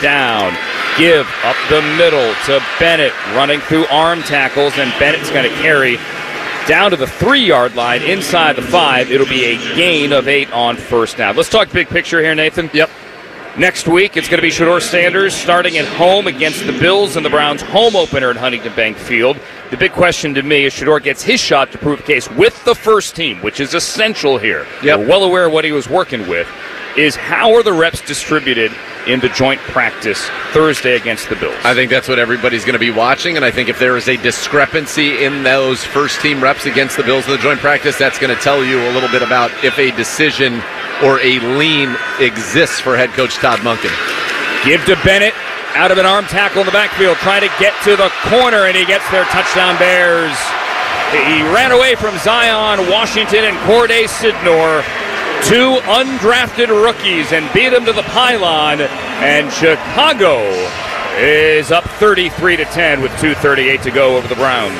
down. Give up the middle to Bennett, running through arm tackles, and Bennett's going to carry down to the 3-yard line inside the 5. It'll be a gain of 8 on first down. Let's talk big picture here, Nathan. Yep. Next week, it's going to be Shedeur Sanders starting at home against the Bills in the Browns' home opener at Huntington Bank Field. The big question to me is Shedeur gets his shot to prove a case with the first team, which is essential here. Yep. We're well aware of what he was working with. Is how are the reps distributed in the joint practice Thursday against the Bills? I think that's what everybody's going to be watching, and I think if there is a discrepancy in those first-team reps against the Bills in the joint practice, that's going to tell you a little bit about if a decision or a lean exists for head coach Todd Monken. Give to Bennett, out of an arm tackle in the backfield, trying to get to the corner, and he gets there. Touchdown Bears. He ran away from Zion Washington and Corday Sidnor, 2 undrafted rookies, and beat them to the pylon. And Chicago is up 33-10 with 2:38 to go over the Browns.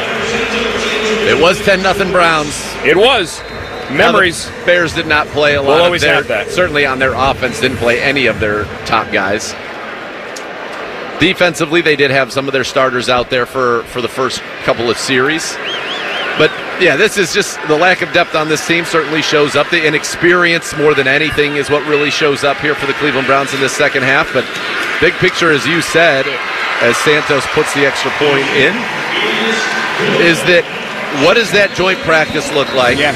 It was 10-0 Browns. It was. Memories. Now the Bears did not play a lot. We'll always have that. Certainly on their offense, didn't play any of their top guys. Defensively, they did have some of their starters out there for the first couple of series. But, yeah, this is just the lack of depth on this team certainly shows up. The inexperience more than anything is what really shows up here for the Cleveland Browns in this second half. But big picture, as you said, as Santos puts the extra point in, is that what does that joint practice look like? Yeah.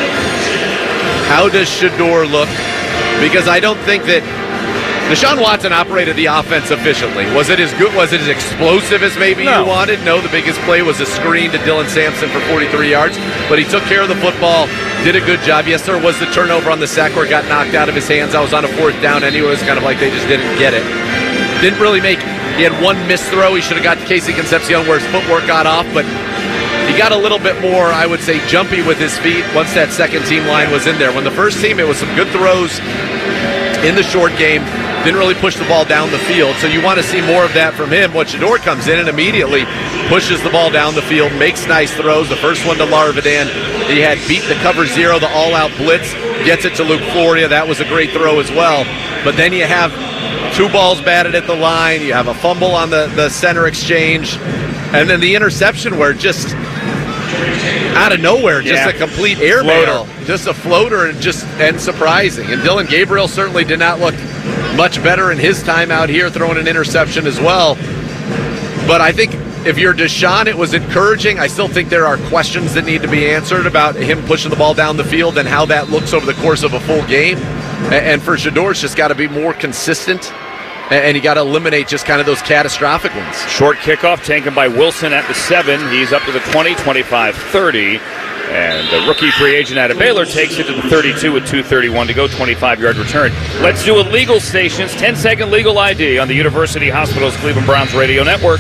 How does Shedeur look? Because I don't think that Deshaun Watson operated the offense efficiently. Was it as good? Was it as explosive as maybe you wanted? No, the biggest play was a screen to Dylan Sampson for 43 yards. But he took care of the football, did a good job. Yes, there was the turnover on the sack where it got knocked out of his hands. I was on a 4th down anyway. It was kind of like they just didn't get it. Didn't really make. He had one missed throw. He should have got to Casey Concepcion where his footwork got off, but he got a little bit more, I would say, jumpy with his feet once that second team line was in there. When the first team, it was some good throws in the short game. Didn't really push the ball down the field, so you want to see more of that from him. When Shedeur comes in and immediately pushes the ball down the field, makes nice throws. The first one to Larvidan, he had beat the cover 0, the all-out blitz, gets it to Luke Floria. That was a great throw as well. But then you have 2 balls batted at the line. You have a fumble on the center exchange, and then the interception where just out of nowhere, just a complete air mail, just a floater, and surprising. And Dylan Gabriel certainly did not look much better in his time out here, throwing an interception as well. But I think if you're Deshaun, it was encouraging. I still think there are questions that need to be answered about him pushing the ball down the field and how that looks over the course of a full game. And for Shedeur, it's just got to be more consistent, and you got to eliminate just kind of those catastrophic ones. Short kickoff taken by Wilson at the 7. He's up to the 20, 25, 30. And the rookie free agent out of Baylor takes it to the 32 with 2:31 to go, 25-yard return. Let's do a legal stations, 10-second legal ID on the University Hospitals Cleveland Browns Radio Network.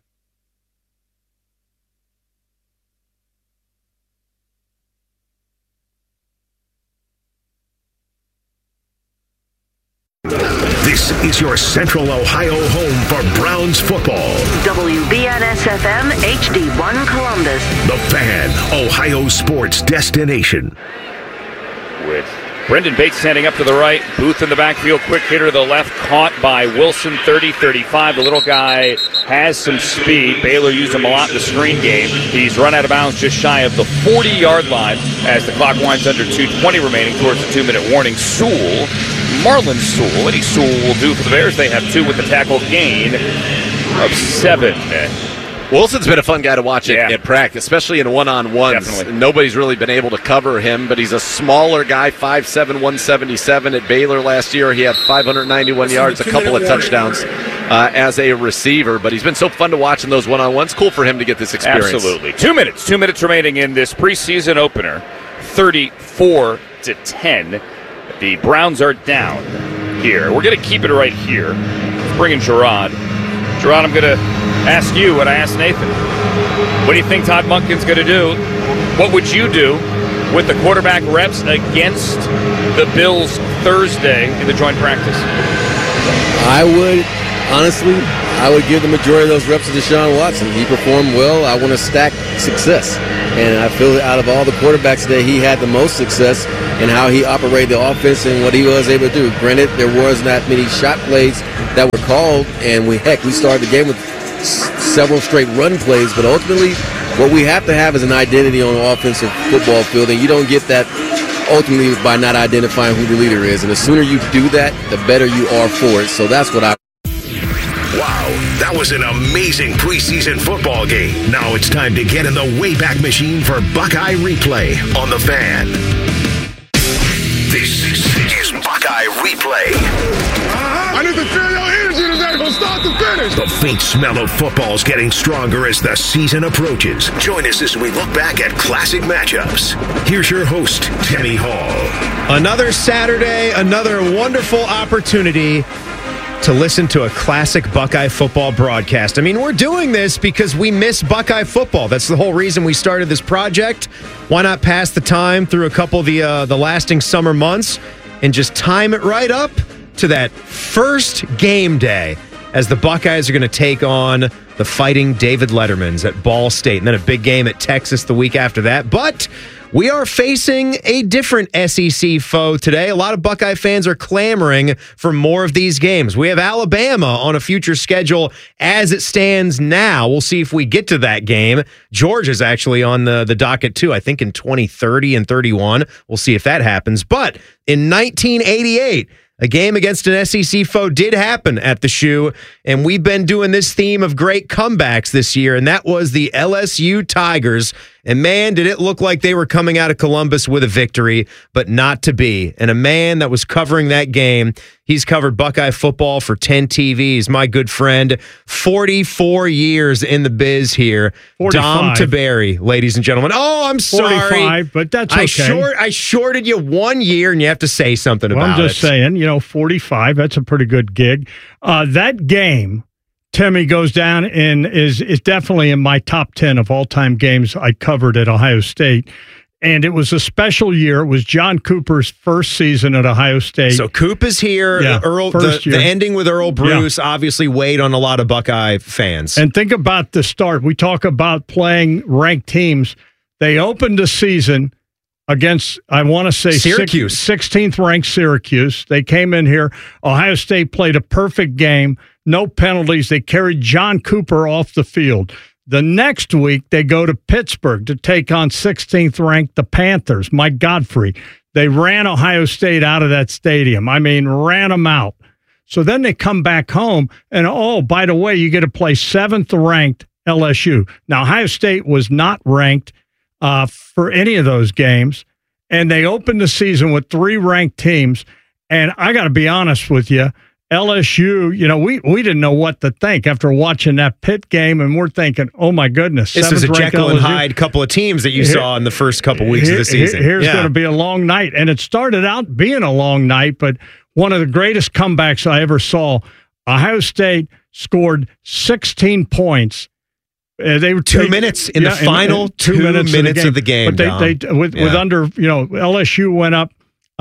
This is your Central Ohio home for Browns football. WBNS-FM HD1 Columbus. The Fan, Ohio sports destination. With Brendan Bates standing up to the right, Booth in the backfield, quick hitter to the left, caught by Wilson, 30-35. The little guy has some speed. Baylor used him a lot in the screen game. He's run out of bounds just shy of the 40-yard line as the clock winds under 2:20 remaining towards the 2-minute warning. Sewell, Marlon Sewell, Eddie Sewell will do for the Bears. They have 2 with the tackle gain of 7. Wilson's been a fun guy to watch at practice, especially in one-on-ones. Definitely. Nobody's really been able to cover him, but he's a smaller guy, 5'7", 177. At Baylor last year, he had 591 yards, a couple of touchdowns as a receiver. But he's been so fun to watch in those one-on-ones. Cool for him to get this experience. Absolutely. 2 minutes. 2 minutes remaining in this preseason opener. 34-10. The Browns are down here. We're going to keep it right here. Let's bring in Gerard. Gerard, I'm going to ask you what I asked Nathan. What do you think Todd Monken's going to do? What would you do with the quarterback reps against the Bills Thursday in the joint practice? I would give the majority of those reps to Deshaun Watson. He performed well. I want to stack success. And I feel that out of all the quarterbacks today, he had the most success in how he operated the offense and what he was able to do. Granted, there was not many shot plays that were called, and we started the game with several straight run plays, but ultimately what we have to have is an identity on an offensive football field, and you don't get that ultimately by not identifying who the leader is. And the sooner you do that, the better you are for it. So that's what I... Wow, that was an amazing preseason football game. Now it's time to get in the Wayback Machine for Buckeye Replay on The Fan. This is Buckeye Replay. I need to feel your energy today from start to finish. The faint smell of football's getting stronger as the season approaches. Join us as we look back at classic matchups. Here's your host, Timmy Hall. Another Saturday, another wonderful opportunity to listen to a classic Buckeye football broadcast. I mean, we're doing this because we miss Buckeye football. That's the whole reason we started this project. Why not pass the time through a couple of the lasting summer months and just time it right up to that first game day as the Buckeyes are going to take on the Fighting David Lettermans at Ball State, and then a big game at Texas the week after that. But we are facing a different SEC foe today. A lot of Buckeye fans are clamoring for more of these games. We have Alabama on a future schedule as it stands now. We'll see if we get to that game. Georgia's actually on the docket too, I think in 2030 and 31. We'll see if that happens. But in 1988, a game against an SEC foe did happen at the Shoe, and we've been doing this theme of great comebacks this year, and that was the LSU Tigers. And man, did it look like they were coming out of Columbus with a victory, but not to be. And a man that was covering that game, he's covered Buckeye football for 10 TVs, my good friend, 44 years in the biz here. 45. Dom Tiberi, ladies and gentlemen. Oh, I'm sorry. 45, but that's okay. I shorted you 1 year, and you have to say something about it. I'm just saying, 45, that's a pretty good gig. That game, Timmy, goes down and is definitely in my top 10 of all-time games I covered at Ohio State. And it was a special year. It was John Cooper's first season at Ohio State. So Coop is here. Yeah, The ending with Earl Bruce obviously weighed on a lot of Buckeye fans. And think about the start. We talk about playing ranked teams. They opened the season against, I want to say, Syracuse. 16th ranked Syracuse. They came in here. Ohio State played a perfect game. No penalties. They carried John Cooper off the field. The next week, they go to Pittsburgh to take on 16th ranked the Panthers, Mike Godfrey. They ran Ohio State out of that stadium. I mean, ran them out. So then they come back home, and oh, by the way, you get to play 7th ranked LSU. Now, Ohio State was not ranked for any of those games, and they opened the season with 3 ranked teams. And I got to be honest with you, LSU, we didn't know what to think after watching that Pitt game, and we're thinking, oh my goodness. This is a Jekyll and Hyde couple of teams that you saw in the first couple weeks of the season. Here's going to be a long night, and it started out being a long night, but one of the greatest comebacks I ever saw. Ohio State scored 16 points. They were 2 minutes in the final 2 minutes of the game. But with under, LSU went up.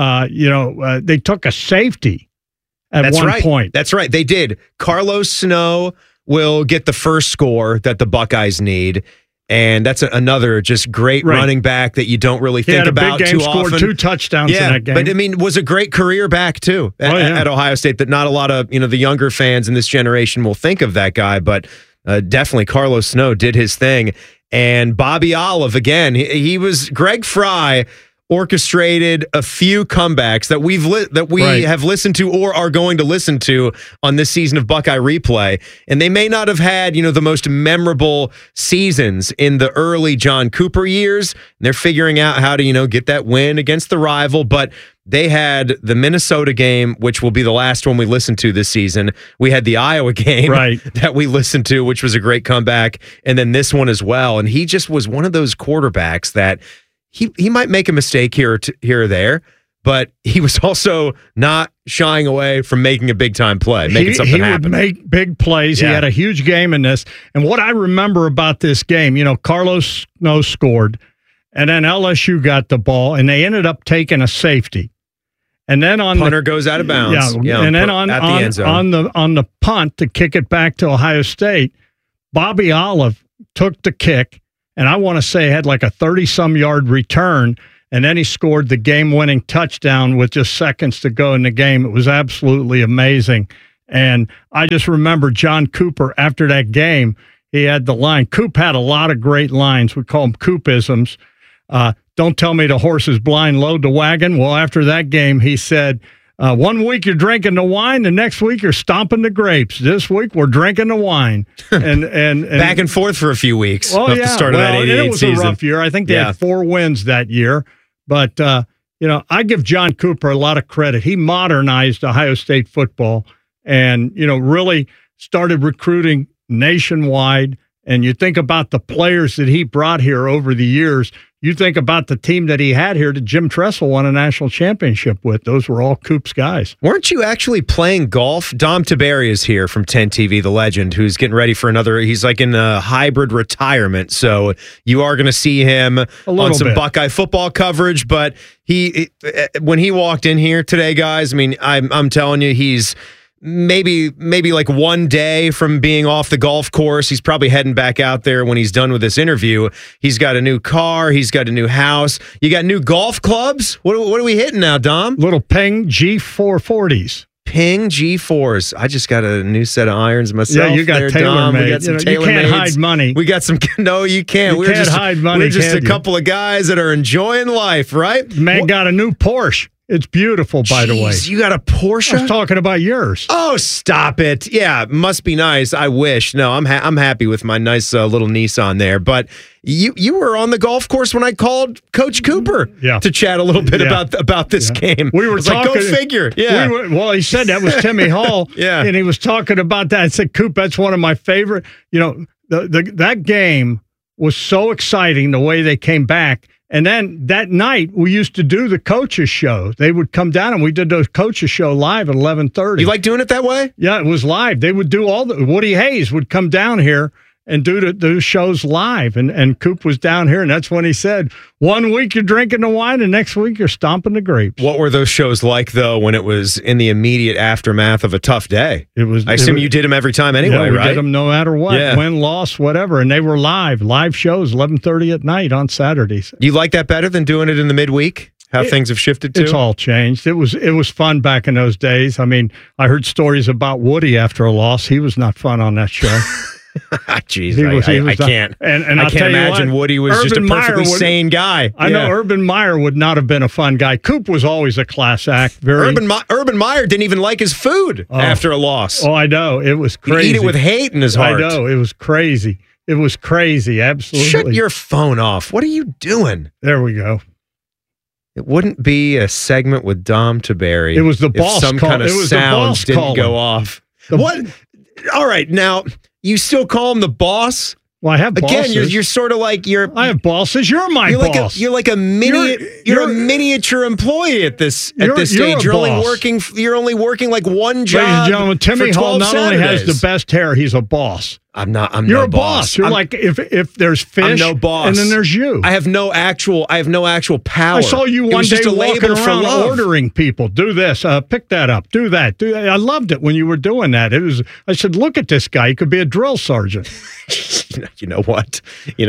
They took a safety. At one point. That's right. They did. Carlos Snow will get the first score that the Buckeyes need. And that's another just great running back that you don't really think about too often. He had a big game, scored 2 touchdowns in that game. But, was a great career back, too, at Ohio State that not a lot of, the younger fans in this generation will think of that guy. But definitely Carlos Snow did his thing. And Bobby Olive, again, he was Greg Fry orchestrated a few comebacks that we have listened to or are going to listen to on this season of Buckeye Replay. And they may not have had, the most memorable seasons in the early John Cooper years. And they're figuring out how to, get that win against the rival. But they had the Minnesota game, which will be the last one we listen to this season. We had the Iowa game that we listened to, which was a great comeback. And then this one as well. And he just was one of those quarterbacks that He might make a mistake here or there, but he was also not shying away from making a big-time play, making something happen. He would make big plays. Yeah. He had a huge game in this. And what I remember about this game, Carlos Snow scored, and then LSU got the ball, and they ended up taking a safety. And then punter goes out of bounds. And then on the punt to kick it back to Ohio State, Bobby Olive took the kick. And I want to say had like a 30-some yard return, and then he scored the game-winning touchdown with just seconds to go in the game. It was absolutely amazing. And I just remember John Cooper after that game, he had the line. Coop had a lot of great lines. We call them Coopisms. Don't tell me the horse is blind, load the wagon. Well, after that game, he said, 1 week you're drinking the wine, the next week you're stomping the grapes. This week we're drinking the wine. And back and forth for a few weeks. Oh, at the start of that 88 it was season. a rough year. I think they had 4 wins that year. But, I give John Cooper a lot of credit. He modernized Ohio State football and, really started recruiting nationwide. And you think about the players that he brought here over the years. You think about the team that he had here that Jim Tressel won a national championship with. Those were all Coop's guys. Weren't you actually playing golf? Dom Tiberi is here from 10 TV, the legend, who's getting ready for another. He's like in a hybrid retirement. So you are going to see him on some Buckeye football coverage. But when he walked in here today, guys, I mean, I'm telling you, he's maybe like one day from being off the golf course. He's probably heading back out there when he's done with this interview. He's got a new car. He's got a new house. You got new golf clubs? What are we hitting now, Dom? Little Ping G440s. Ping G4s. I just got a new set of irons myself. Yeah, you got TaylorMade. We got some TaylorMades. You can't hide money. We got some. No, you can't. You can't hide money. We're just a couple of guys that are enjoying life, right? Man got a new Porsche. It's beautiful, by the way. You got a Porsche? I was talking about yours. Oh, stop it. Yeah, must be nice. I wish. No, I'm happy with my nice little Nissan there. But you were on the golf course when I called Coach Cooper to chat a little bit about this game. We were talking. Like, go figure. Yeah. Well, he said that was Timmy Hall. Yeah. And he was talking about that. I said, Coop, that's one of my favorite. That game was so exciting the way they came back. And then that night, we used to do the coaches show. They would come down, and we did the coaches show live at 11:30. You like doing it that way? Yeah, it was live. They would do Woody Hayes would come down here and do the shows live. And Coop was down here, and that's when he said, 1 week you're drinking the wine, and next week you're stomping the grapes. What were those shows like, though, when it was in the immediate aftermath of a tough day? I assume you did them every time anyway, we right? did them no matter what, win, loss, whatever. And they were live shows, 11:30 at night on Saturdays. You like that better than doing it in the midweek? How things have shifted too? It's all changed. It was fun back in those days. I mean, I heard stories about Woody after a loss. He was not fun on that show. Jeez, I can't. And I can't imagine Woody was just a perfectly sane guy. I know Urban Meyer would not have been a fun guy. Coop was always a class act. Urban Meyer didn't even like his food after a loss. Oh, I know. It was crazy. He'd eat it with hate in his heart. I know. It was crazy. It was crazy. Absolutely. Shut your phone off. What are you doing? There we go. It wouldn't be a segment with Dom Tiberi. It was the boss. If some kind of sounds didn't go off. What? All right, now you still call him the boss? Well, I have bosses. Again, you're sort of like I have bosses. You're my boss. You're like a miniature employee at this stage. You're only working like one job. Ladies and gentlemen, Timmy Hall not only has the best hair, he's a boss. You're a boss. You're like if there's fish, I'm no boss, and then there's you. I have no actual power. I saw you one day walking around ordering people. Do this, pick that up, do that, do that. I loved it when you were doing that. I said, look at this guy. He could be a drill sergeant. You know what?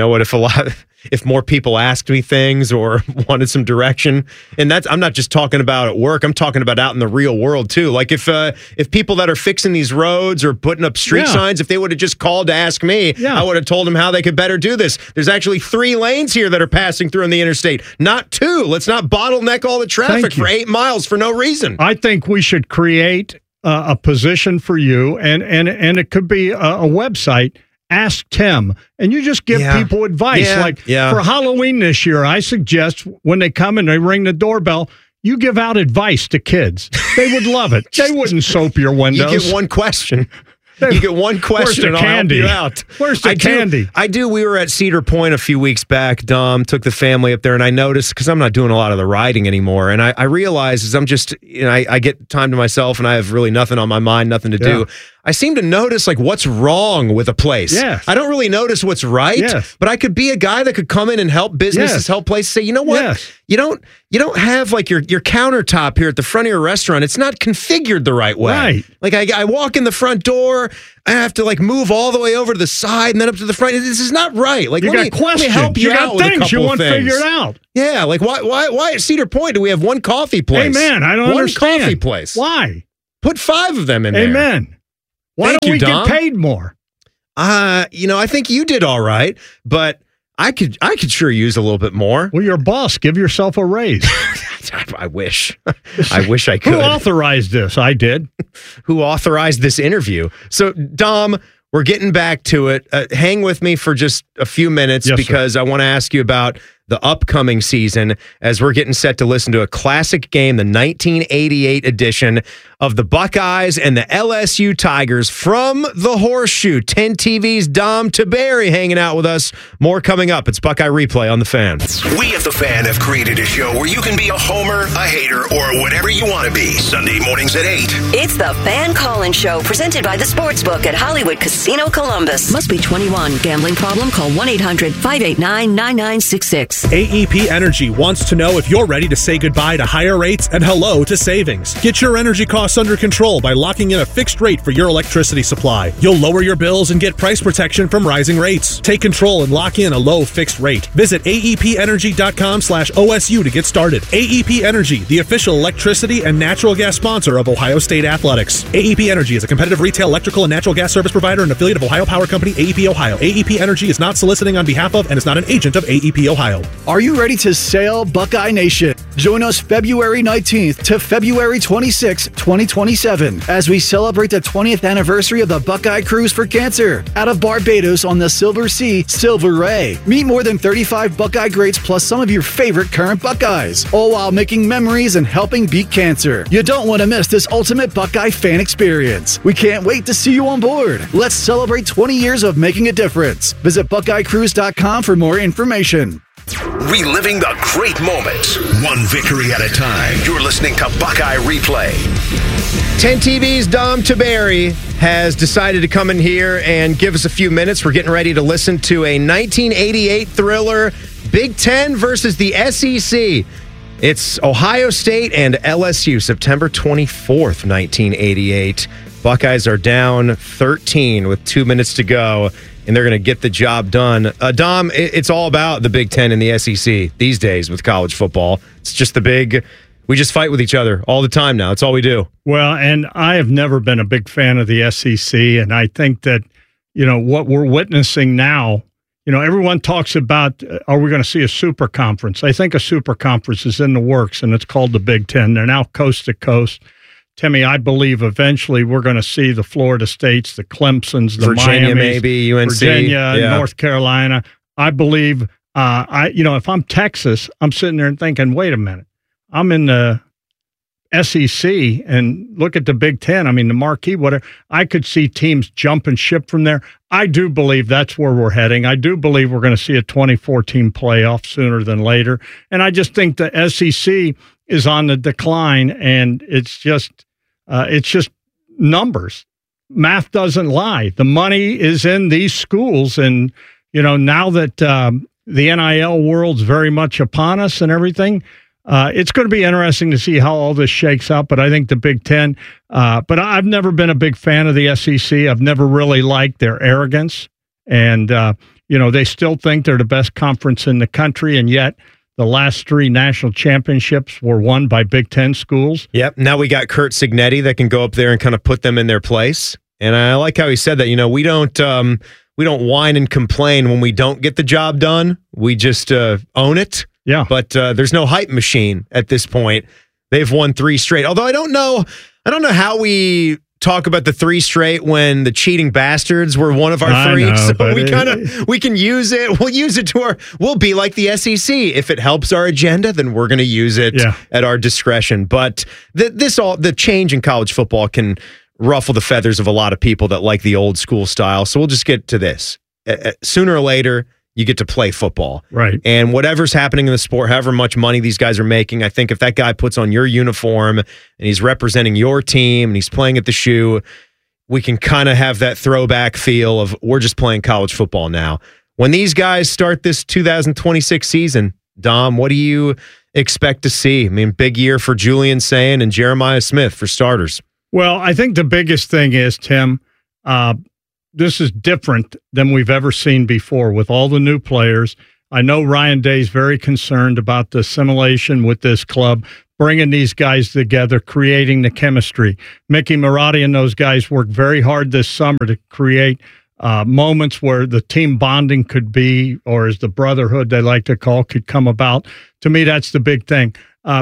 If more people asked me things or wanted some direction, and I'm not just talking about at work, I'm talking about out in the real world too. Like if people that are fixing these roads or putting up street signs, if they would have just called to ask me, I would have told them how they could better do this. There's actually 3 lanes here that are passing through on the interstate, not 2. Let's not bottleneck all the traffic for 8 miles for no reason. I think we should create a position for you, and it could be a website. Ask Tim, and you just give people advice. For Halloween this year, I suggest when they come and they ring the doorbell, you give out advice to kids. They would love it. They wouldn't soap your windows. You get one question. You get one question and I'll help you out. Where's the candy? I do. We were at Cedar Point a few weeks back. Dom took the family up there, and I noticed, because I'm not doing a lot of the riding anymore, and I realize as I'm just, I get time to myself, and I have really nothing on my mind, nothing to do. I seem to notice what's wrong with a place. Yes. I don't really notice what's right, but I could be a guy that could come in and help businesses, help places. Say, you know what? Yes. You don't have your countertop here at the front of your restaurant. It's not configured the right way. Right. Like I walk in the front door, I have to move all the way over to the side and then up to the front. This is not right. Like you got questions. Let me help you out with a couple you want things. figured out. Yeah, like why at Cedar Point do we have one coffee place? Hey man, I don't understand. One coffee place. Why? Put 5 of them in there. Amen. Why don't we get paid more? I think you did all right, but I could sure use a little bit more. Well, you're a boss. Give yourself a raise. I wish. I wish I could. Who authorized this? I did. Who authorized this interview? So, Dom, we're getting back to it. Hang with me for just a few minutes because I want to ask you about the upcoming season as we're getting set to listen to a classic game, the 1988 edition of the Buckeyes and the LSU Tigers from the Horseshoe. 10 TV's Dom Tiberi hanging out with us. More coming up. It's Buckeye Replay on The Fan. We at The Fan have created a show where you can be a homer, a hater, or whatever you want to be. Sunday mornings at 8. It's the Fan Call-In Show presented by the Sportsbook at Hollywood Casino Columbus. Must be 21. Gambling problem? Call 1-800-589-9966. AEP Energy wants to know if you're ready to say goodbye to higher rates and hello to savings. Get your energy costs under control by locking in a fixed rate for your electricity supply. You'll lower your bills and get price protection from rising rates. Take control and lock in a low fixed rate. Visit aepenergy.com/OSU to get started. AEP Energy, the official electricity and natural gas sponsor of Ohio State Athletics. AEP Energy is a competitive retail electrical and natural gas service provider and affiliate of Ohio Power Company, AEP Ohio. AEP Energy is not soliciting on behalf of and is not an agent of AEP Ohio. Are you ready to sail, Buckeye Nation? Join us February 19th to February 26th, 2027, as we celebrate the 20th anniversary of the Buckeye Cruise for Cancer out of Barbados on the Silver Sea, Silver Ray. Meet more than 35 Buckeye greats plus some of your favorite current Buckeyes, all while making memories and helping beat cancer. You don't want to miss this ultimate Buckeye fan experience. We can't wait to see you on board. Let's celebrate 20 years of making a difference. Visit BuckeyeCruise.com for more information. Reliving the great moments, one victory at a time. You're listening to Buckeye Replay. 10 TV's Dom Tiberi has decided to come in here and give us a few minutes. We're getting ready to listen to a 1988 thriller, Big Ten versus the SEC. It's Ohio State and LSU, September 24th, 1988. Buckeyes are down 13 with 2 minutes to go, and they're going to get the job done. Dom, it's all about the Big Ten and the SEC these days with college football. It's just we just fight with each other all the time now. It's all we do. Well, and I have never been a big fan of the SEC, and I think that, what we're witnessing now, everyone talks about, are we going to see a super conference? I think a super conference is in the works, and it's called the Big Ten. They're now coast to coast. Timmy, I believe eventually we're going to see the Florida States, the Clemsons, the Virginia, Miamis, maybe UNC, Virginia, North Carolina. I believe, if I'm Texas, I'm sitting there and thinking, wait a minute, I'm in the SEC and look at the Big Ten. I mean, the marquee, whatever. I could see teams jumping ship from there. I do believe that's where we're heading. I do believe we're going to see a 24-team playoff sooner than later. And I just think the SEC is on the decline, and it's just numbers. Math doesn't lie. The money is in these schools, and now that the NIL world's very much upon us and everything, it's going to be interesting to see how all this shakes out. But I think the Big Ten. But I've never been a big fan of the SEC. I've never really liked their arrogance, and they still think they're the best conference in the country, and yet the last 3 national championships were won by Big Ten schools. Yep. Now we got Curt Cignetti that can go up there and kind of put them in their place. And I like how he said that. We don't whine and complain when we don't get the job done. We just own it. Yeah. But there's no hype machine at this point. They've won 3 straight. Although I don't know how we talk about the 3 straight when the cheating bastards were one of our 3. So we can use it. We'll use it we'll be like the SEC. If it helps our agenda, then we're going to use it at our discretion. But the change in college football can ruffle the feathers of a lot of people that like the old school style. So we'll just get to this. Sooner or later, you get to play football. Right. And whatever's happening in the sport, however much money these guys are making, I think if that guy puts on your uniform and he's representing your team and he's playing at the Shoe, we can kind of have that throwback feel of we're just playing college football now. When these guys start this 2026 season, Dom, what do you expect to see? I mean, big year for Julian Sayin and Jeremiah Smith for starters. Well, I think the biggest thing is, Tim, this is different than we've ever seen before with all the new players. I know Ryan Day's very concerned about the assimilation with this club, bringing these guys together, creating the chemistry. Mickey Marotti and those guys worked very hard this summer to create moments where the team bonding could be, or as the brotherhood they like to call, could come about. To me, that's the big thing.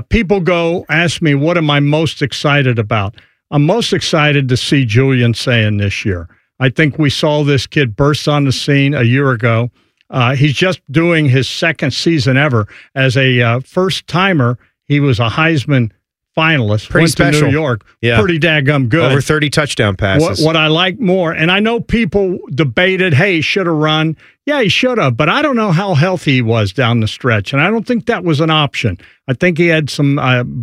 People ask me, what am I most excited about? I'm most excited to see Julian Sayin this year. I think we saw this kid burst on the scene a year ago. He's just doing his second season ever. As a first-timer, he was a Heisman finalist. Pretty special. To New York. Yeah. Pretty daggum good. Over 30 touchdown passes. What I like more, and I know people debated, hey, he should have run. Yeah, he should have, but I don't know how healthy he was down the stretch, and I don't think that was an option. I think he had some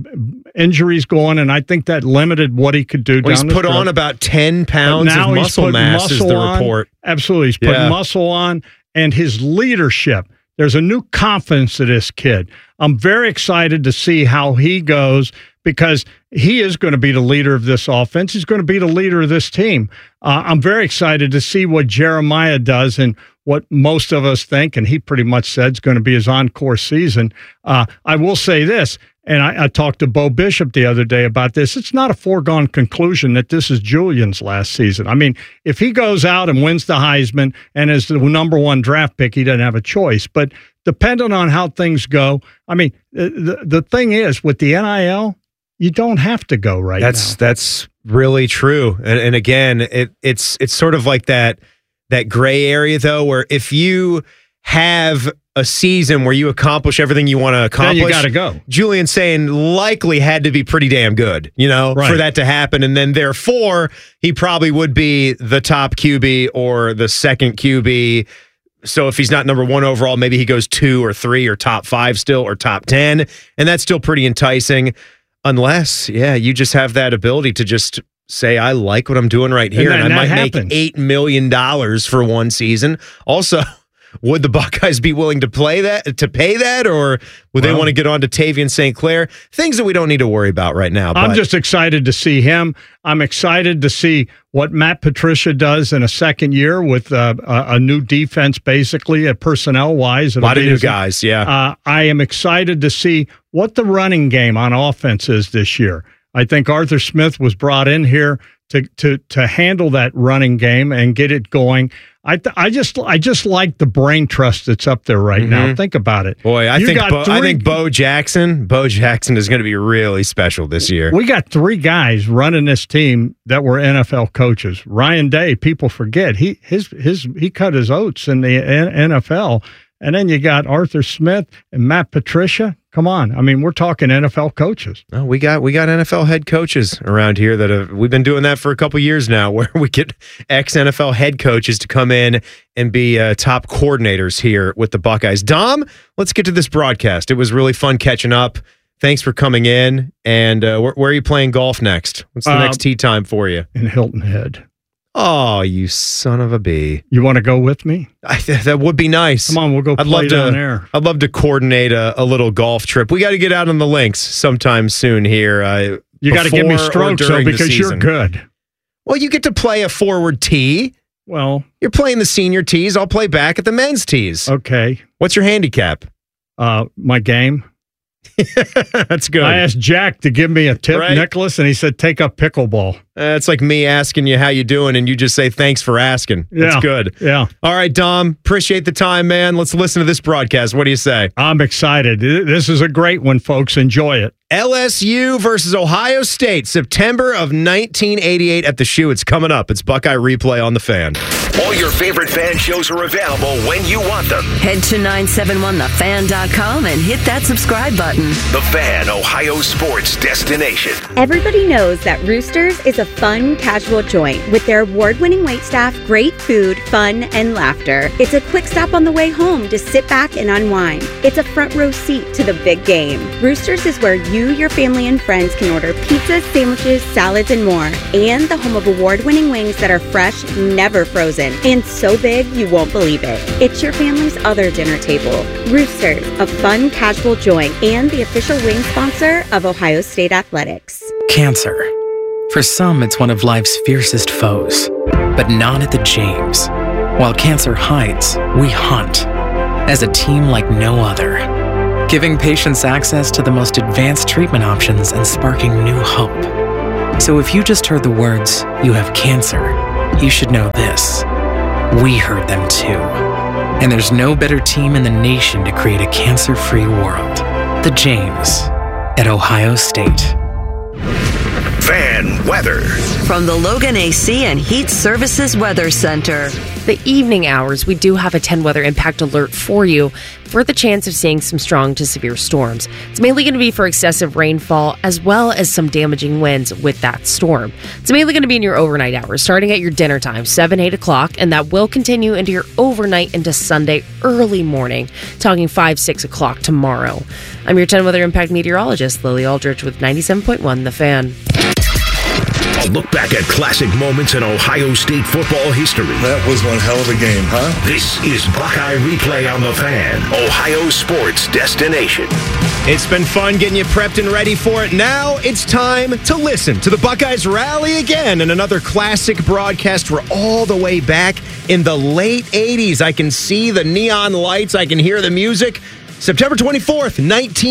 injuries going, and I think that limited what he could do down the stretch. He's put on about 10 pounds of muscle mass, is the report. Absolutely. He's put muscle on, and his leadership. There's a new confidence to this kid. I'm very excited to see how he goes, because he is going to be the leader of this offense. He's going to be the leader of this team. I'm very excited to see what Jeremiah does and what most of us think, and he pretty much said it's going to be his encore season. I will say this, and I talked to Bo Bishop the other day about this. It's not a foregone conclusion that this is Julian's last season. I mean, if he goes out and wins the Heisman and is the number one draft pick, he doesn't have a choice. But depending on how things go, I mean, the thing is, with the NIL, you don't have to go right now. That's really true. And again, it's sort of like that gray area, though, where if you have a season where you accomplish everything you want to accomplish, then you got to go. Julian Sayin likely had to be pretty damn good, for that to happen. And then therefore, he probably would be the top QB or the second QB. So if he's not number 1 overall, maybe he goes 2 or 3 or top 5 still, or top 10. And that's still pretty enticing. Unless, you just have that ability to just say, I like what I'm doing right here, and I might make $8 million for one season. Also, would the Buckeyes be willing to pay that, or would they want to get on to Tavian St. Clair? Things that we don't need to worry about right now. I'm just excited to see him. I'm excited to see what Matt Patricia does in a second year with a new defense, basically, personnel-wise. A lot of new guys, yeah. I am excited to see what the running game on offense is this year. I think Arthur Smith was brought in here to handle that running game and get it going. I just like the brain trust that's up there right now. Think about it. Boy, I think Bo Jackson is going to be really special this year. We got 3 guys running this team that were NFL coaches. Ryan Day, people forget, he cut his oats in the NFL. And then you got Arthur Smith and Matt Patricia. Come on. I mean, we're talking NFL coaches. Oh, we got NFL head coaches around here we've been doing that for a couple years now, where we get ex-NFL head coaches to come in and be top coordinators here with the Buckeyes. Dom, let's get to this broadcast. It was really fun catching up. Thanks for coming in. And where are you playing golf next? What's the next tee time for you? In Hilton Head. Oh, you son of a bee. You want to go with me? That would be nice. Come on, we'll go play down there. I'd love to coordinate a little golf trip. We got to get out on the links sometime soon here. You got to give me strokes, though, because you're good. Well, you get to play a forward tee. Well, you're playing the senior tees. I'll play back at the men's tees. Okay. What's your handicap? My game. That's good. I asked Jack to give me a tip, right? Nicholas, and he said, take up pickleball. It's like me asking you how you doing, and you just say, thanks for asking. That's good. Yeah. All right, Dom, appreciate the time, man. Let's listen to this broadcast. What do you say? I'm excited. This is a great one, folks. Enjoy it. LSU versus Ohio State, September of 1988 at the Shoe. It's coming up. It's Buckeye Replay on The Fan. All your favorite fan shows are available when you want them. Head to 971thefan.com and hit that subscribe button. The Fan, Ohio sports destination. Everybody knows that Roosters is a fun, casual joint with their award-winning waitstaff, great food, fun, and laughter. It's a quick stop on the way home to sit back and unwind. It's a front row seat to the big game. Roosters is where you, your family, and friends can order pizzas, sandwiches, salads, and more. And the home of award-winning wings that are fresh, never frozen, and so big you won't believe it. It's your family's other dinner table. Roosters, a fun, casual joint, and the official wing sponsor of Ohio State Athletics. Cancer. For some, it's one of life's fiercest foes, but not at the James. While cancer hides, we hunt as a team like no other. giving patients access to the most advanced treatment options and sparking new hope. So if you just heard the words, "You have cancer," you should know this. We heard them too. And there's no better team in the nation to create a cancer-free world. The James at Ohio State. Fan weather. From the Logan AC and Heat Services Weather Center. The evening hours, we do have a 10 weather impact alert for you for the chance of seeing some strong to severe storms. It's mainly going to be for excessive rainfall as well as some damaging winds with that storm. It's mainly going to be in your overnight hours, starting at your dinner time, 7, 8 o'clock, and that will continue into your overnight into Sunday early morning, talking 5, 6 o'clock tomorrow. I'm your 10 weather impact meteorologist, Lily Aldrich with 97.1 The Fan. A look back at classic moments in Ohio State football history. That was one hell of a game, huh? This is Buckeye Replay on The Fan, Ohio sports destination. It's been fun getting you prepped and ready for it. Now it's time to listen to the Buckeyes rally again in another classic broadcast. We're all the way back in the late 80s. I can see the neon lights. I can hear the music. September 24th,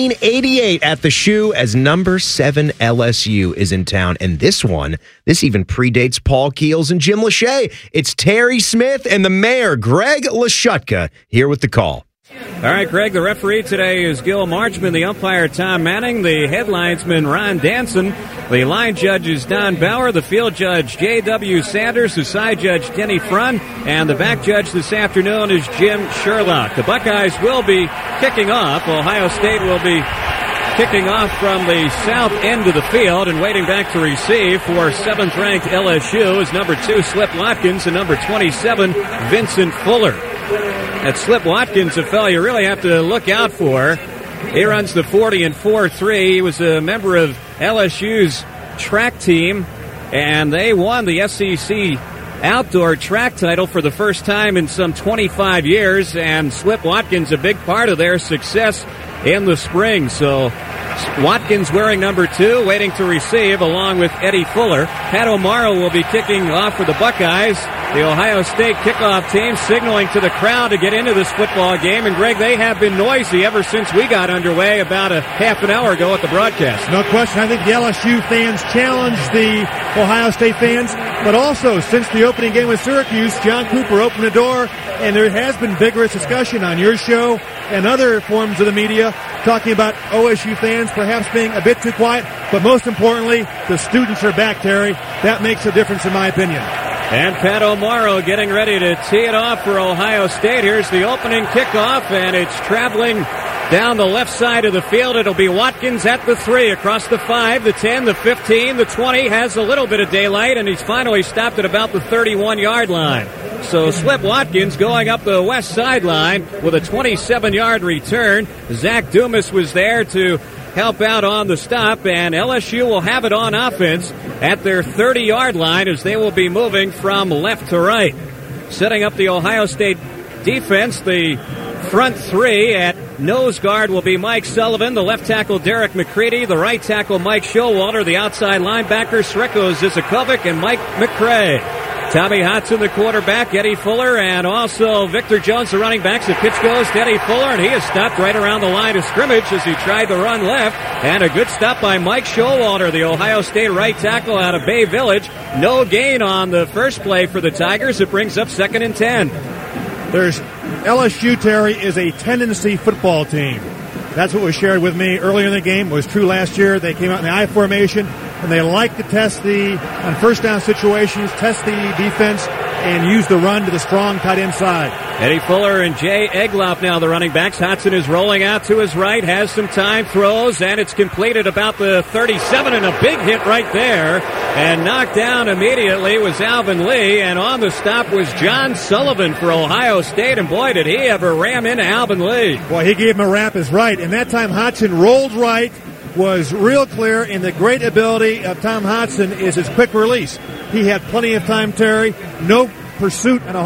1988 at the Shoe as number 7 LSU is in town. And this even predates Paul Keels and Jim Lachey. It's Terry Smith and the mayor, Greg Lashutka, here with the call. All right, Greg, the referee today is Gil Marchman, the umpire Tom Manning, the headlinesman Ron Danson, the line judge is Don Bauer, the field judge J.W. Sanders, the side judge Denny Frun, and the back judge this afternoon is Jim Sherlock. The Buckeyes will be kicking off. Ohio State will be kicking off from the south end of the field and waiting back to receive for 7th-ranked LSU is number 2, Slip Watkins, and number 27, Vincent Fuller. That's Slip Watkins, a fellow you really have to look out for. He runs the 40 and 4.3. He was a member of LSU's track team, and they won the SEC outdoor track title for the first time in some 25 years, and Slip Watkins a big part of their success in the spring. So Watkins wearing number 2, waiting to receive, along with Eddie Fuller. Pat O'Mara will be kicking off for the Buckeyes. The Ohio State kickoff team signaling to the crowd to get into this football game. And, Greg, they have been noisy ever since we got underway about a half an hour ago at the broadcast. No question. I think the LSU fans challenged the Ohio State fans. But also, since the opening game with Syracuse, John Cooper opened the door, and there has been vigorous discussion on your show and other forms of the media talking about OSU fans perhaps being a bit too quiet. But most importantly, the students are back, Terry. That makes a difference in my opinion. And Pat O'Mara getting ready to tee it off for Ohio State. Here's the opening kickoff, and it's traveling down the left side of the field. It'll be Watkins at the 3, across the 5, the 10, the 15, the 20, has a little bit of daylight, and he's finally stopped at about the 31-yard line. So Slip Watkins going up the west sideline with a 27-yard return. Zach Dumas was there to help out on the stop, and LSU will have it on offense at their 30-yard line as they will be moving from left to right. Setting up the Ohio State defense, the front 3 at nose guard will be Mike Sullivan, the left tackle Derek McCready, the right tackle Mike Showalter, the outside linebacker Sreko Zizakovic, and Mike McCray. Tommy Hodson, the quarterback, Eddie Fuller, and also Victor Jones, the running backs. The pitch goes to Eddie Fuller, and he is stopped right around the line of scrimmage as he tried to run left. And a good stop by Mike Showalter, the Ohio State right tackle out of Bay Village. No gain on the first play for the Tigers. It brings up 2nd and 10. There's LSU, Terry, is a tendency football team. That's what was shared with me earlier in the game. It was true last year. They came out in the I formation, and they like to test on first down situations, test the defense, and use the run to the strong tight end side. Eddie Fuller and Jay Egloff now the running backs. Hodson is rolling out to his right, has some time, throws, and it's completed about the 37, and a big hit right there. And knocked down immediately was Alvin Lee, and on the stop was John Sullivan for Ohio State, and boy, did he ever ram into Alvin Lee. Boy, he gave him a rap as right, and that time Hodson rolled right, was real clear, and the great ability of Tom Hodson is his quick release. He had plenty of time, Terry. No pursuit by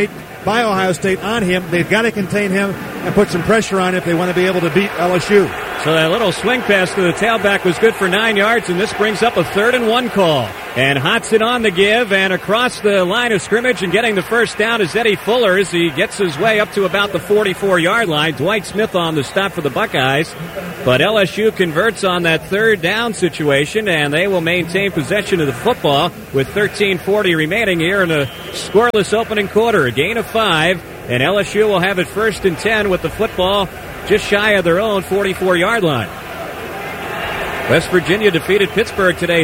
Ohio State on him. They've got to contain him and put some pressure on if they want to be able to beat LSU. So that little swing pass to the tailback was good for 9 yards, and this brings up a 3rd and 1 call. And Hodson on the give, and across the line of scrimmage and getting the first down is Eddie Fuller as he gets his way up to about the 44-yard line. Dwight Smith on the stop for the Buckeyes. But LSU converts on that third down situation, and they will maintain possession of the football with 13:40 remaining here in a scoreless opening quarter. A gain of 5, and LSU will have it 1st and 10 with the football just shy of their own 44-yard line. West Virginia defeated Pittsburgh today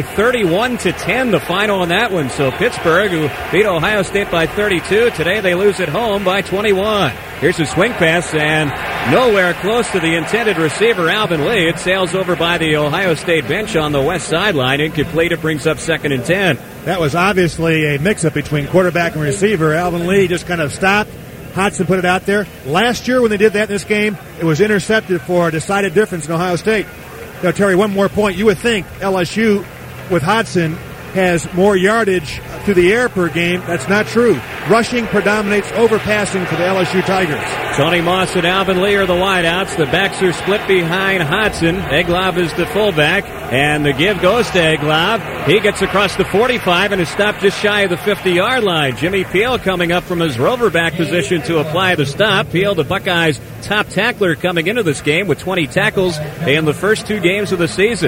31-10, the final on that one. So Pittsburgh, who beat Ohio State by 32, today they lose at home by 21. Here's a swing pass, and nowhere close to the intended receiver, Alvin Lee. It sails over by the Ohio State bench on the west sideline. Incomplete. It brings up 2nd and 10. That was obviously a mix-up between quarterback and receiver. Alvin Lee just kind of stopped. Hodson put it out there. Last year when they did that in this game, it was intercepted for a decided difference in Ohio State. Now, Terry, one more point. You would think LSU with Hodson has more yardage through the air per game. That's not true. Rushing predominates over passing for the LSU Tigers. Tony Moss and Alvin Lee are the wideouts. The backs are split behind Hodson. Egloff is the fullback, and the give goes to Egloff. He gets across the 45 and is stopped just shy of the 50-yard line. Jimmy Peel coming up from his rover back position to apply the stop. Peel, the Buckeyes' top tackler coming into this game with 20 tackles in the first 2 games of the season.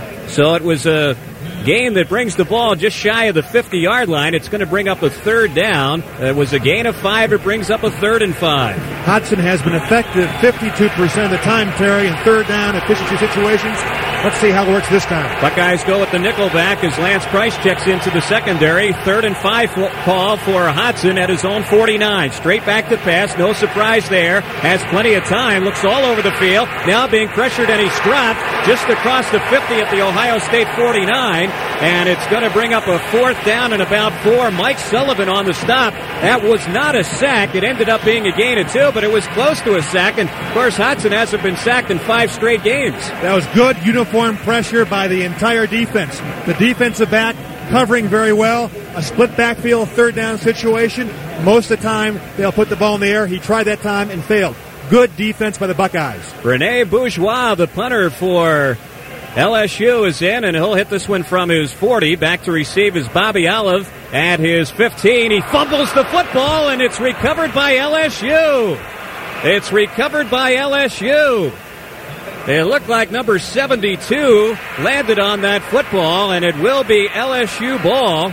So it was a game that brings the ball just shy of the 50-yard line. It's going to bring up a 3rd down. It was a gain of 5. It brings up a 3rd and 5. Hodson has been effective 52% of the time, Terry, in 3rd down efficiency situations. Let's see how it works this time. Buckeyes go with the nickel back as Lance Price checks into the secondary. 3rd and 5 call for Hodson at his own 49. Straight back to pass. No surprise there. Has plenty of time. Looks all over the field. Now being pressured, and he's dropped just across the 50 at the Ohio State 49. And it's going to bring up a 4th down and about 4. Mike Sullivan on the stop. That was not a sack. It ended up being a gain of 2, but it was close to a sack. And, of course, Hodson hasn't been sacked in 5 straight games. That was good uniform pressure by the entire defense. The defensive back covering very well. A split backfield 3rd down situation. Most of the time, they'll put the ball in the air. He tried that time and failed. Good defense by the Buckeyes. Rene Bourgeois, the punter for LSU, is in, and he'll hit this one from his 40. Back to receive is Bobby Olive at his 15. He fumbles the football, and it's recovered by LSU. It's recovered by LSU. It looked like number 72 landed on that football, and it will be LSU ball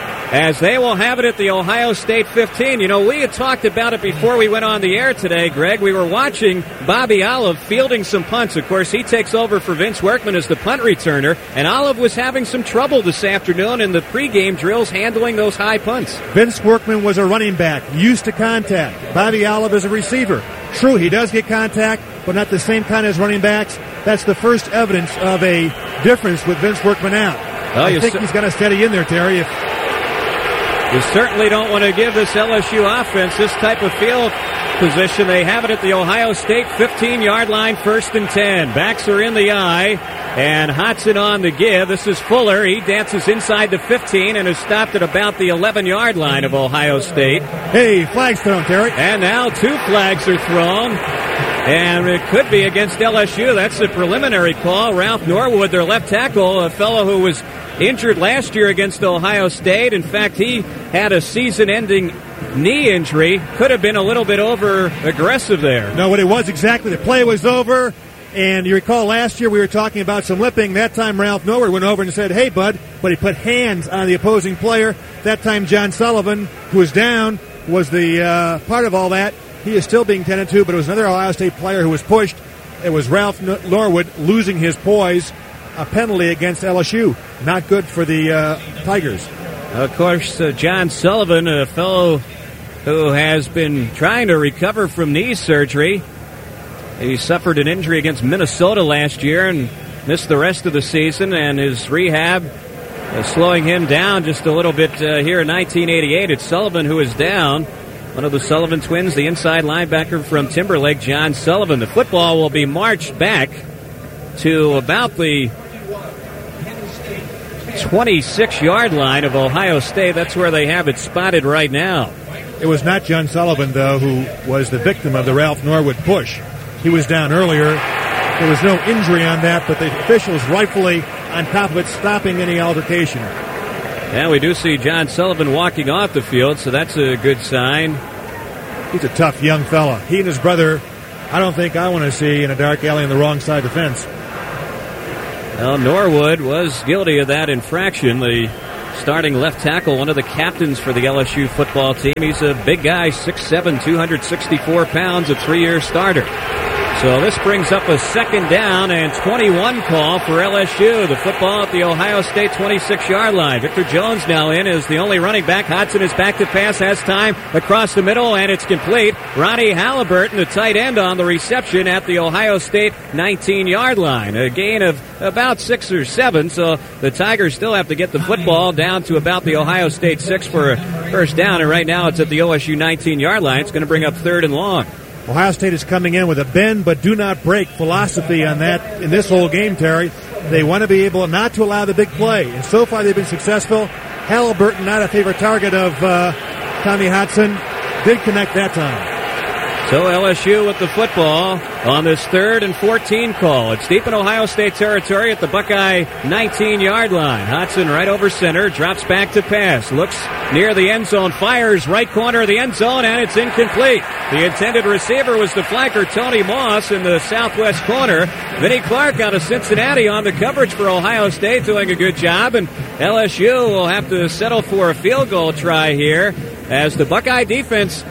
as they will have it at the Ohio State 15. You know, we had talked about it before we went on the air today, Greg. We were watching Bobby Olive fielding some punts. Of course, he takes over for Vince Workman as the punt returner, and Olive was having some trouble this afternoon in the pregame drills handling those high punts. Vince Workman was a running back, used to contact. Bobby Olive is a receiver. True, he does get contact, but not the same kind as running backs. That's the first evidence of a difference with Vince Workman out. Well, I think he's got to steady in there, Terry. You certainly don't want to give this LSU offense this type of field position. They have it at the Ohio State 15-yard line, 1st and 10. Backs are in the eye, and Hodson on the give. This is Fuller. He dances inside the 15 and is stopped at about the 11-yard line of Ohio State. Hey, flags thrown, Terry. And now 2 flags are thrown. And it could be against LSU. That's the preliminary call. Ralph Norwood, their left tackle, a fellow who was injured last year against Ohio State. In fact, he had a season-ending knee injury. Could have been a little bit over-aggressive there. No, what it was exactly. The play was over, and you recall last year we were talking about some lipping. That time Ralph Norwood went over and said, "Hey, bud," but he put hands on the opposing player. That time John Sullivan, who was down, was the part of all that. He is still being tended to, but it was another Ohio State player who was pushed. It was Ralph Norwood losing his poise. A penalty against LSU. Not good for the Tigers. Of course, John Sullivan, a fellow who has been trying to recover from knee surgery. He suffered an injury against Minnesota last year and missed the rest of the season, and his rehab slowing him down just a little bit here in 1988. It's Sullivan who is down. One of the Sullivan twins, the inside linebacker from Timberlake, John Sullivan. The football will be marched back to about the 26-yard line of Ohio State. That's where they have it spotted right now. It was not John Sullivan, though, who was the victim of the Ralph Norwood push. He was down earlier. There was no injury on that, but the officials rightfully on top of it, stopping any altercation. And we do see John Sullivan walking off the field, so that's a good sign. He's a tough young fella. He and his brother, I don't think I want to see in a dark alley on the wrong side of the fence. Well, Norwood was guilty of that infraction. The starting left tackle, one of the captains for the LSU football team. He's a big guy, 6'7", 264 pounds, a 3-year starter. So this brings up a second down and 21 call for LSU. The football at the Ohio State 26-yard line. Victor Jones now in as the only running back. Hodson is back to pass, has time across the middle, and it's complete. Ronnie Halliburton, the tight end, on the reception at the Ohio State 19-yard line. A gain of about 6 or 7, so the Tigers still have to get the football down to about the Ohio State 6 for a first down, and right now it's at the OSU 19-yard line. It's going to bring up 3rd and long. Ohio State is coming in with a bend but do not break philosophy on that in this whole game, Terry. They want to be able not to allow the big play. And so far they've been successful. Halliburton, not a favorite target of Tommy Hodson, did connect that time. So LSU with the football on this 3rd and 14 call. It's deep in Ohio State territory at the Buckeye 19-yard line. Hodson right over center, drops back to pass, looks near the end zone, fires right corner of the end zone, and it's incomplete. The intended receiver was the flanker Tony Moss in the southwest corner. Vinnie Clark out of Cincinnati on the coverage for Ohio State, doing a good job, and LSU will have to settle for a field goal try here as the Buckeye defense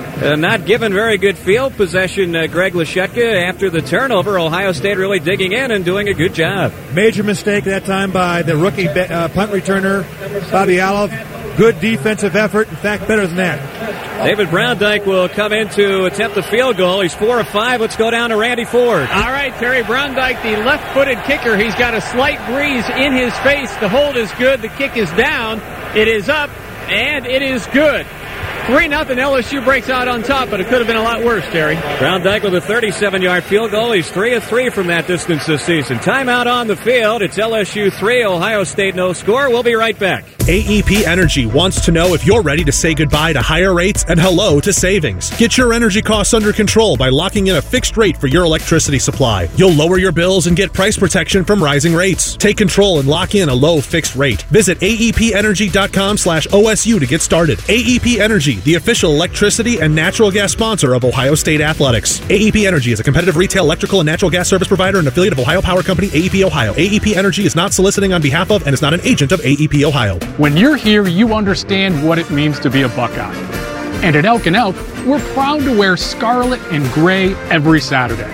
not given very good field possession, Greg Lashetka, after the turnover. Ohio State really digging in and doing a good job. Major mistake that time by the rookie punt returner, Bobby Olive. Good defensive effort. In fact, better than that. David Browndyke will come in to attempt the field goal. He's 4 of 5. Let's go down to Randy Ford. All right, Terry Browndyke, the left-footed kicker. He's got a slight breeze in his face. The hold is good. The kick is down. It is up, and it is good. 3-0, LSU breaks out on top, but it could have been a lot worse, Terry. Browndyke with a 37-yard field goal. He's 3 of 3 from that distance this season. Timeout on the field. It's LSU 3, Ohio State no score. We'll be right back. AEP Energy wants to know if you're ready to say goodbye to higher rates and hello to savings. Get your energy costs under control by locking in a fixed rate for your electricity supply. You'll lower your bills and get price protection from rising rates. Take control and lock in a low fixed rate. Visit aepenergy.com/OSU to get started. AEP Energy, the official electricity and natural gas sponsor of Ohio State Athletics. AEP Energy is a competitive retail electrical and natural gas service provider and affiliate of Ohio Power Company, AEP Ohio. AEP Energy is not soliciting on behalf of and is not an agent of AEP Ohio. When you're here, you understand what it means to be a Buckeye. And at Elk & Elk, we're proud to wear scarlet and gray every Saturday.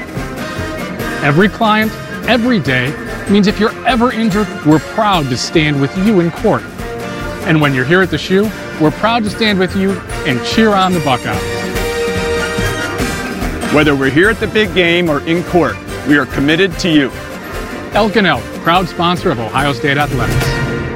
Every client, every day, means if you're ever injured, we're proud to stand with you in court. And when you're here at the shoe, we're proud to stand with you and cheer on the Buckeyes. Whether we're here at the big game or in court, we are committed to you. Elk & Elk, proud sponsor of Ohio State Athletics.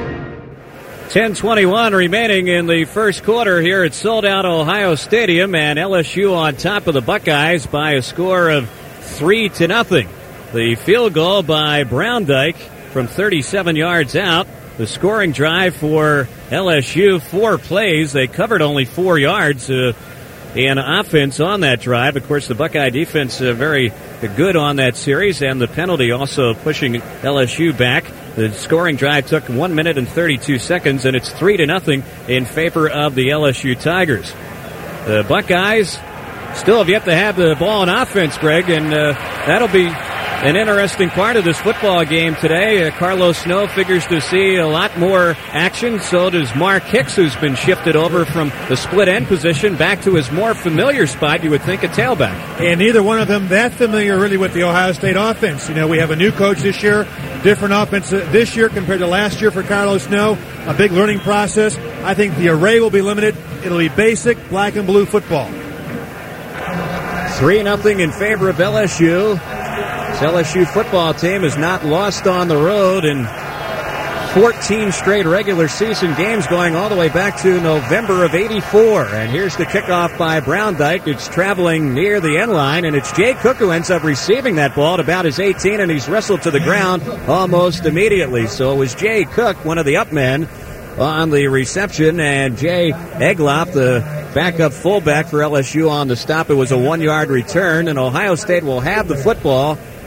10:21 remaining in the first quarter here at sold-out Ohio Stadium, and LSU on top of the Buckeyes by a score of 3-0. The field goal by Browndyke from 37 yards out. The scoring drive for LSU, 4 plays. They covered only 4 yards in offense on that drive. Of course, the Buckeye defense very good on that series, and the penalty also pushing LSU back. The scoring drive took 1 minute and 32 seconds, and it's 3-0 in favor of the LSU Tigers. The Buckeyes still have yet to have the ball on offense, Greg, and that'll be an interesting part of this football game today. Carlos Snow figures to see a lot more action. So does Mark Hicks, who's been shifted over from the split end position back to his more familiar spot, you would think, a tailback. And neither one of them that familiar really with the Ohio State offense. You know, we have a new coach this year, different offense this year compared to last year for Carlos Snow. A big learning process. I think the array will be limited. It'll be basic black and blue football. 3-0 in favor of LSU. This LSU football team has not lost on the road in 14 straight regular season games, going all the way back to November of '84. And here's the kickoff by Browndyke. It's traveling near the end line, and it's Jay Cook who ends up receiving that ball at about his 18, and he's wrestled to the ground almost immediately. So it was Jay Cook, one of the up men, on the reception, and Jay Egloff, the backup fullback for LSU, on the stop. It was a 1-yard return, and Ohio State will have the football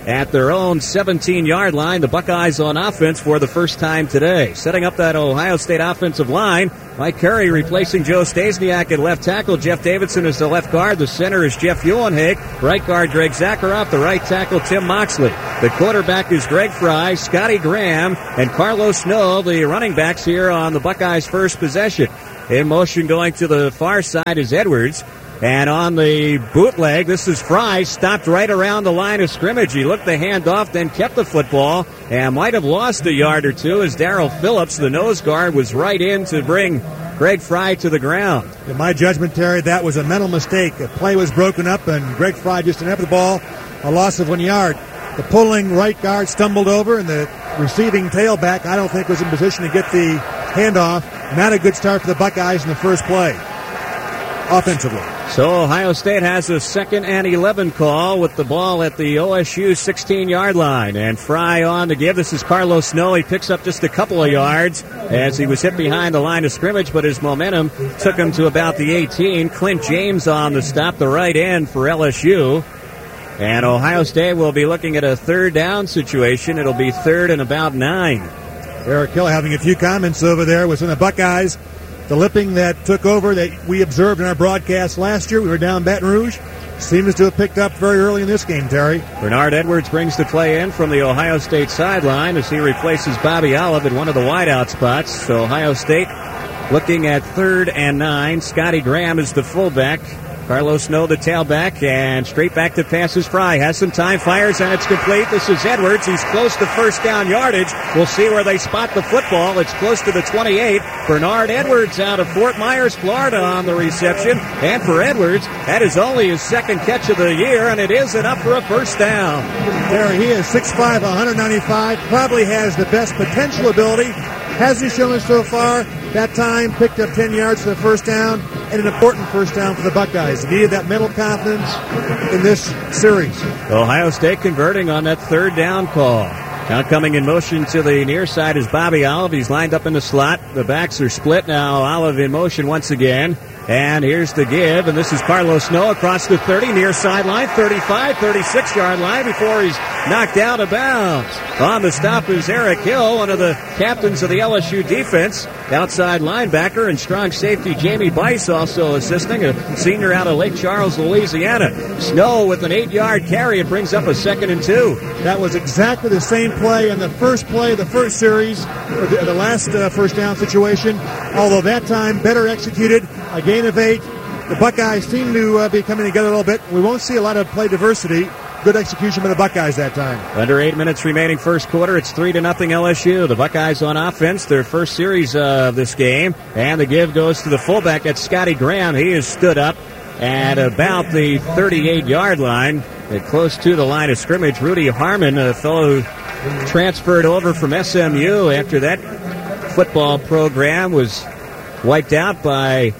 at their own 17-yard line. The Buckeyes on offense for the first time today. Setting up that Ohio State offensive line, Mike Curry replacing Joe Stasiak at left tackle. Jeff Davidson is the left guard. The center is Jeff Uhlenhake. Right guard Greg Zakharoff. The right tackle Tim Moxley. The quarterback is Greg Fry, Scotty Graham, and Carlos Snow, the running backs here on the Buckeyes' first possession. In motion going to the far side is Edwards. And on the bootleg, this is Fry, stopped right around the line of scrimmage. He looked the handoff, then kept the football, and might have lost a yard or two as Darrell Phillips, the nose guard, was right in to bring Greg Fry to the ground. In my judgment, Terry, that was a mental mistake. The play was broken up, and Greg Fry just didn't have the ball, a loss of 1 yard. The pulling right guard stumbled over, and the receiving tailback, I don't think, was in position to get the handoff. Not a good start for the Buckeyes in the first play, offensively. So Ohio State has a 2nd and 11 call with the ball at the OSU 16-yard line. And Fry on to give. This is Carlos Snow. He picks up just a couple of yards as he was hit behind the line of scrimmage, but his momentum took him to about the 18. Clint James on the stop, the right end for LSU. And Ohio State will be looking at a 3rd down situation. It'll be 3rd and about 9. Eric Hill having a few comments over there was in the Buckeyes. The lipping that took over that we observed in our broadcast last year, we were down Baton Rouge, seems to have picked up very early in this game, Terry. Bernard Edwards brings the play in from the Ohio State sideline as he replaces Bobby Olive in one of the wideout spots. So Ohio State looking at 3rd and 9. Scotty Graham is the fullback. Carlos Snow, the tailback, and straight back to pass is Fry. Has some time, fires, and it's complete. This is Edwards. He's close to first down yardage. We'll see where they spot the football. It's close to the 28. Bernard Edwards out of Fort Myers, Florida on the reception. And for Edwards, that is only his 2nd catch of the year, and it is enough for a first down. There he is, 6'5", 195. Probably has the best potential ability. Hasn't shown it so far. That time picked up 10 yards for the first down, and an important first down for the Buckeyes. He needed that mental confidence in this series. Ohio State converting on that 3rd down call. Now coming in motion to the near side is Bobby Olive. He's lined up in the slot. The backs are split now. Olive in motion once again. And here's the give, and this is Carlos Snow across the 30, near sideline, 35, 36-yard line before he's knocked out of bounds. On the stop is Eric Hill, one of the captains of the LSU defense. Outside linebacker and strong safety Jamie Bice also assisting, a senior out of Lake Charles, Louisiana. Snow with an 8-yard carry. It brings up a 2nd and 2. That was exactly the same play in the first play of the first series, or the last first down situation, although that time better executed. A gain of 8. The Buckeyes seem to be coming together a little bit. We won't see a lot of play diversity. Good execution by the Buckeyes that time. Under 8 minutes remaining first quarter. It's 3-0 LSU. The Buckeyes on offense, their first series of this game. And the give goes to the fullback. That's Scotty Graham. He has stood up at about the 38-yard line, close to the line of scrimmage. Rudy Harmon, a fellow who transferred over from SMU after that football program was wiped out by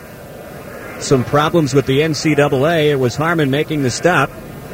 some problems with the NCAA. It was Harmon making the stop.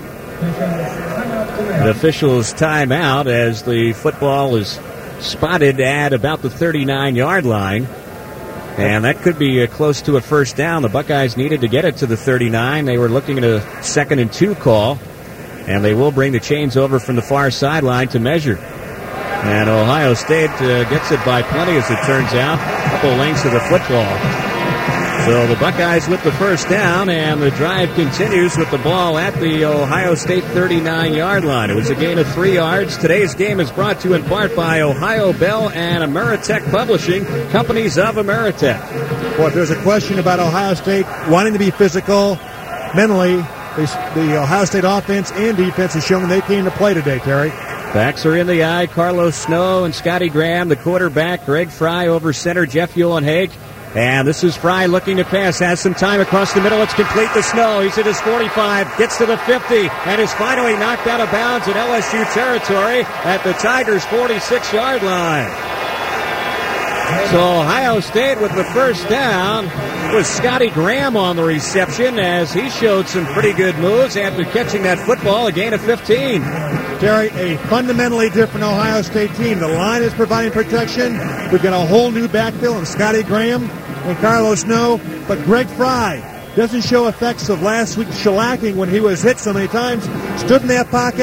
The officials time out as the football is spotted at about the 39-yard line. And that could be close to a first down. The Buckeyes needed to get it to the 39. They were looking at a 2nd and 2 call. And they will bring the chains over from the far sideline to measure. And Ohio State gets it by plenty, as it turns out. A couple lengths of the football. So the Buckeyes with the first down, and the drive continues with the ball at the Ohio State 39-yard line. It was a gain of 3 yards. Today's game is brought to you in part by Ohio Bell and Ameritech Publishing, companies of Ameritech. Well, if there's a question about Ohio State wanting to be physical, mentally, the Ohio State offense and defense has shown they came to play today, Terry. Backs are in the eye. Carlos Snow and Scotty Graham, the quarterback. Greg Fry over center. Jeff Uhlenhake. And this is Fry looking to pass. Has some time across the middle. It's complete to Snow. He's at his 45. Gets to the 50. And is finally knocked out of bounds in LSU territory at the Tigers' 46-yard line. So Ohio State with the first down with Scotty Graham on the reception as he showed some pretty good moves after catching that football, a gain of 15. Terry, a fundamentally different Ohio State team. The line is providing protection. We've got a whole new backfield in Scotty Graham and Carlos Snow, but Greg Fry doesn't show effects of last week's shellacking when he was hit so many times. Stood in that pocket,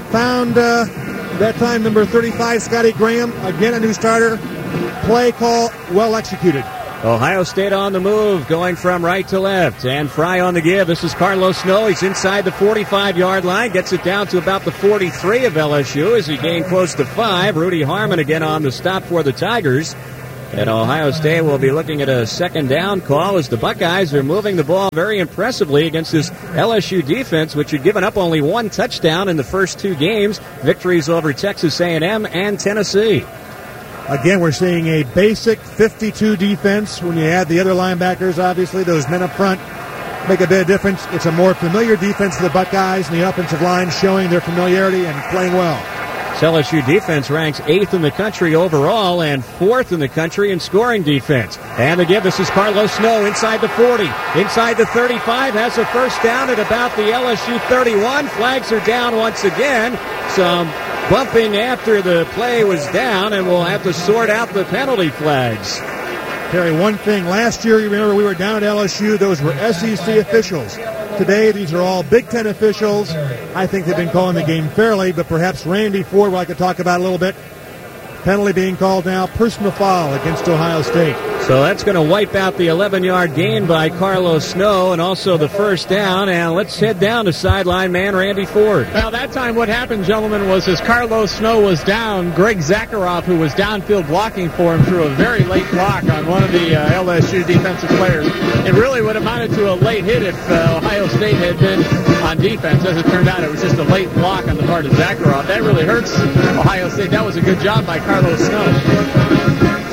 found that time number 35, Scotty Graham. Again, a new starter. Play call well executed. Ohio State on the move, going from right to left. And Fry on the give. This is Carlos Snow. He's inside the 45-yard line. Gets it down to about the 43 of LSU as he gained close to 5. Rudy Harmon again on the stop for the Tigers. And Ohio State will be looking at a second down call as the Buckeyes are moving the ball very impressively against this LSU defense, which had given up only 1 touchdown in the first 2 games. Victories over Texas A&M and Tennessee. Again, we're seeing a basic 52 defense. When you add the other linebackers, obviously, those men up front make a bit of difference. It's a more familiar defense to the Buckeyes, and the offensive line showing their familiarity and playing well. This LSU defense ranks 8th in the country overall and 4th in the country in scoring defense. And again, this is Carlos Snow inside the 40, inside the 35, has a first down at about the LSU 31. Flags are down once again. Some bumping after the play was down, and we'll have to sort out the penalty flags. Terry, one thing, last year, you remember we were down at LSU, those were SEC officials. Today, these are all Big Ten officials. I think they've been calling the game fairly, but perhaps Randy Ford, I could talk about a little bit. Penalty being called now, personal foul against Ohio State. So that's going to wipe out the 11-yard gain by Carlos Snow and also the first down. And let's head down to sideline man Randy Ford. Well, that time what happened, gentlemen, was as Carlos Snow was down, Greg Zakharoff, who was downfield blocking for him, threw a very late block on one of the LSU defensive players. It really would have amounted to a late hit if Ohio State had been on defense. As it turned out, it was just a late block on the part of Zakharoff. That really hurts Ohio State. That was a good job by Carlos Snow.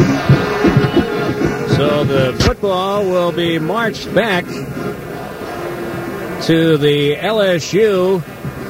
So the football will be marched back to the LSU.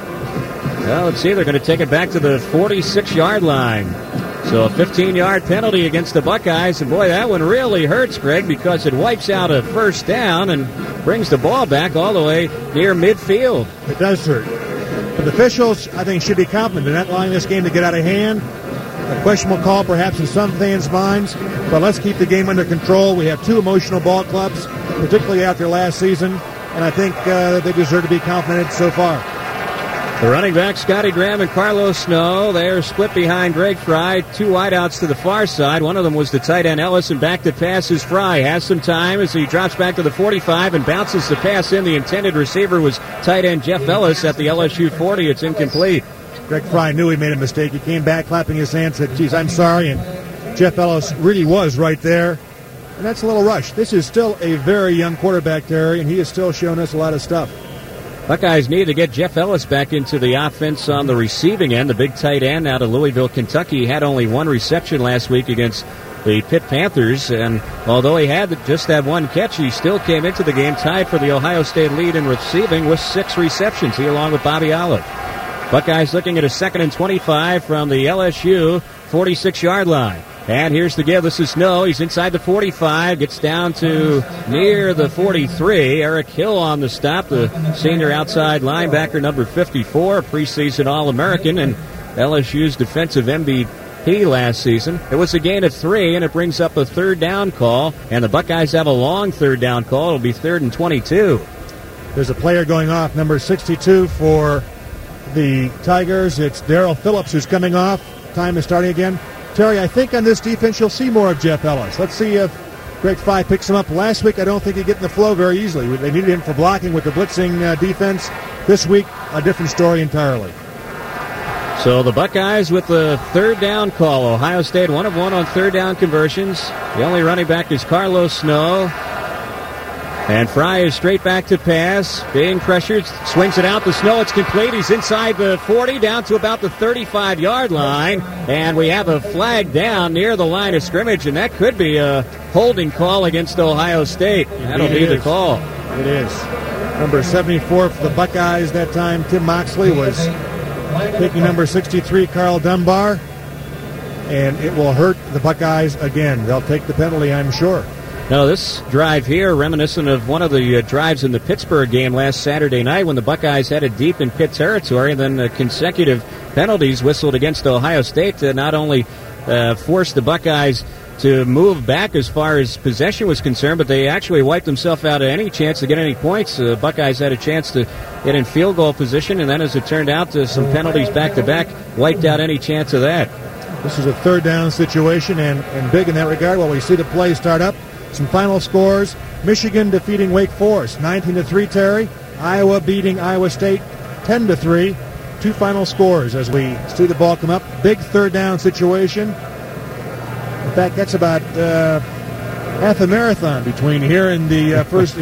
Well, let's see, they're going to take it back to the 46-yard line. So a 15-yard penalty against the Buckeyes. And, boy, that one really hurts, Greg, because it wipes out a first down and brings the ball back all the way near midfield. It does hurt. But the officials, I think, should be confident in not allowing this game to get out of hand. A questionable call perhaps in some fans' minds, but let's keep the game under control. We have 2 emotional ball clubs, particularly after last season, and I think they deserve to be complimented so far. The running back, Scotty Graham and Carlos Snow, they are split behind Greg Fry. 2 wideouts to the far side. One of them was the tight end Ellis, and back to pass is Fry. Has some time as he drops back to the 45 and bounces the pass in. The intended receiver was tight end Jeff Ellis at the LSU 40. It's incomplete. Greg Fry knew he made a mistake. He came back clapping his hands, said, geez, I'm sorry, and Jeff Ellis really was right there. And that's a little rush. This is still a very young quarterback, Terry, and he has still shown us a lot of stuff. Buckeyes need to get Jeff Ellis back into the offense on the receiving end. The big tight end out of Louisville, Kentucky, had only 1 reception last week against the Pitt Panthers, and although he had just that 1 catch, he still came into the game tied for the Ohio State lead in receiving with 6 receptions, he along with Bobby Olive. Buckeyes looking at a 2nd and 25 from the LSU 46-yard line. And here's the give. This is Snow. He's inside the 45. Gets down to near the 43. Eric Hill on the stop, the senior outside linebacker, number 54, a preseason All-American and LSU's defensive MVP last season. It was a gain of 3, and it brings up a 3rd down call. And the Buckeyes have a long 3rd down call. It'll be 3rd and 22. There's a player going off, number 62 for the Tigers. It's Darrell Phillips who's coming off. Time is starting again. Terry, I think on this defense you'll see more of Jeff Ellis. Let's see if Greg Fry picks him up. Last week I don't think he'd get in the flow very easily. They needed him for blocking with the blitzing defense. This week, a different story entirely. So the Buckeyes with the 3rd down call. Ohio State 1 of 1 on 3rd down conversions. The only running back is Carlos Snow. And Fry is straight back to pass. Being pressured, swings it out to Snow. It's complete. He's inside the 40, down to about the 35-yard line. And we have a flag down near the line of scrimmage, and that could be a holding call against Ohio State. That'll be the call. It is. Number 74 for the Buckeyes that time, Tim Moxley, was taking number 63, Carl Dunbar. And it will hurt the Buckeyes again. They'll take the penalty, I'm sure. Now, this drive here, reminiscent of one of the drives in the Pittsburgh game last Saturday night when the Buckeyes headed deep in Pitt territory, and then consecutive penalties whistled against Ohio State to not only force the Buckeyes to move back as far as possession was concerned, but they actually wiped themselves out of any chance to get any points. Buckeyes had a chance to get in field goal position, and then as it turned out, some penalties back-to-back wiped out any chance of that. This is a third down situation and big in that regard. While we see the play start up, some final scores. Michigan defeating Wake Forest 19-3, Terry. Iowa beating Iowa State 10-3. Two final scores as we see the ball come up. Big third down situation. In fact, that's about half a marathon between here and the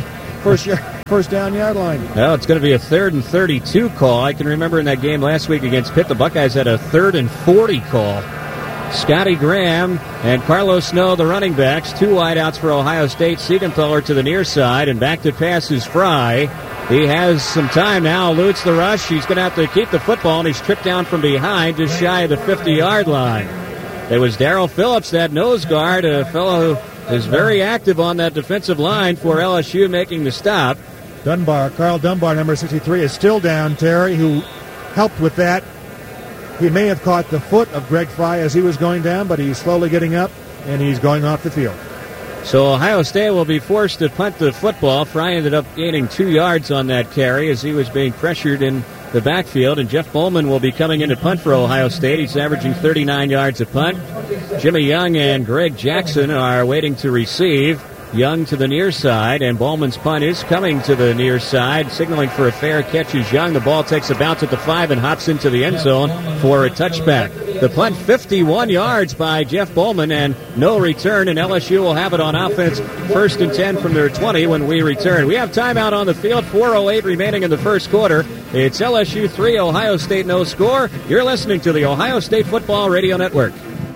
first down yard line. Well, it's going to be a 3rd and 32 call. I can remember in that game last week against Pitt, the Buckeyes had a 3rd and 40 call. Scotty Graham and Carlos Snow, the running backs. Two wideouts for Ohio State. Siegenthaler to the near side, and back to pass is Fry. He has some time now, eludes the rush. He's going to have to keep the football, and he's tripped down from behind just shy of the 50-yard line. It was Darrell Phillips, that nose guard, a fellow who is very active on that defensive line for LSU, making the stop. Carl Dunbar, number 63, is still down, Terry, who helped with that. He may have caught the foot of Greg Fry as he was going down, but he's slowly getting up, and he's going off the field. So Ohio State will be forced to punt the football. Fry ended up gaining 2 yards on that carry as he was being pressured in the backfield, and Jeff Bowman will be coming in to punt for Ohio State. He's averaging 39 yards a punt. Jimmy Young and Greg Jackson are waiting to receive. Young to the near side, and Bowman's punt is coming to the near side, signaling for a fair catch is Young. The ball takes a bounce at the 5 and hops into the end zone for a touchback. The punt 51 yards by Jeff Bowman and no return, and LSU will have it on offense 1st and 10 from their 20 when we return. We have timeout on the field, 4:08 remaining in the first quarter. It's LSU 3, Ohio State no score. You're listening to the Ohio State Football Radio Network.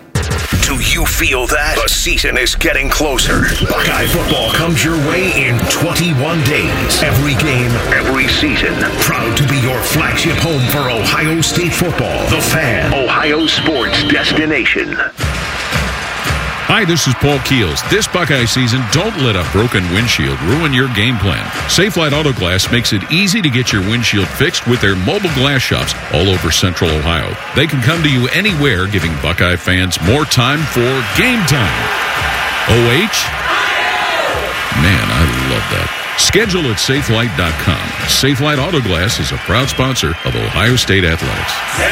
Do you feel that? The season is getting closer. Buckeye football comes your way in 21 days. Every game, every season. Proud to be your flagship home for Ohio State football. The Fan, Ohio sports destination. Hi, this is Paul Keels. This Buckeye season, don't let a broken windshield ruin your game plan. Safelite Auto Glass makes it easy to get your windshield fixed with their mobile glass shops all over Central Ohio. They can come to you anywhere, giving Buckeye fans more time for game time. OH? Man, I love that. Schedule at Safelite.com. Safelite Auto Glass is a proud sponsor of Ohio State Athletics.